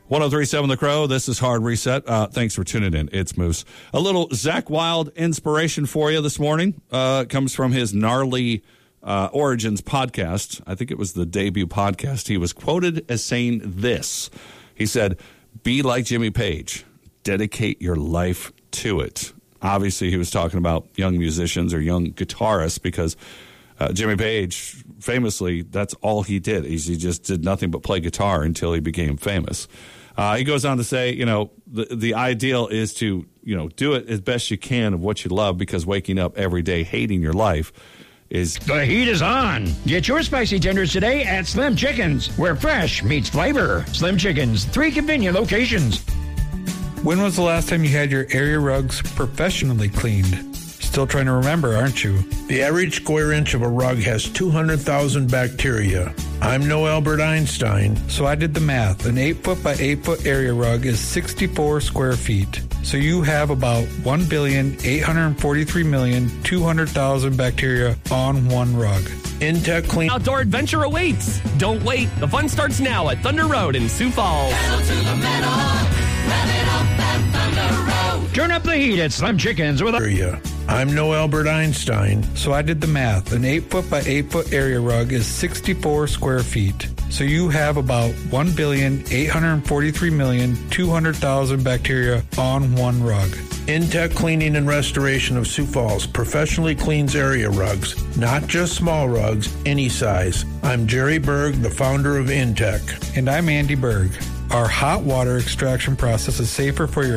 1037 The Crow, this is Hard Reset. Thanks for tuning in. It's Moose. A little Zach Wilde inspiration for you this morning. Comes from his Gnarly Origins podcast. I think it was the debut podcast. He was quoted as saying this. He said, "Be like Jimmy Page. Dedicate your life to it." Obviously, he was talking about young musicians or young guitarists because Jimmy Page, famously, that's all he did. He just did nothing but play guitar until he became famous. He goes on to say, the ideal is to, do it as best you can of what you love, because waking up every day hating your life is... The heat is on. Get your spicy tenders today at Slim Chickens, where fresh meets flavor. Slim Chickens, 3 convenient locations. When was the last time you had your area rugs professionally cleaned? Still trying to remember, aren't you? The average square inch of a rug has 200,000 bacteria. I'm no Albert Einstein. So I did the math. An 8-foot by 8-foot area rug is 64 square feet. So you have about 1,843,200,000 bacteria on one rug. Intech Clean Outdoor adventure awaits. Don't wait. The fun starts now at Thunder Road in Sioux Falls. Pedal to the metal. Rev it up at Thunder Road. Turn up the heat at Slim Chickens with a... I'm no Albert Einstein. So I did the math. An 8-foot by 8-foot area rug is 64 square feet. So you have about 1,843,200,000 bacteria on one rug. Intech Cleaning and Restoration of Sioux Falls professionally cleans area rugs, not just small rugs, any size. I'm Jerry Berg, the founder of Intech. And I'm Andy Berg. Our hot water extraction process is safer for your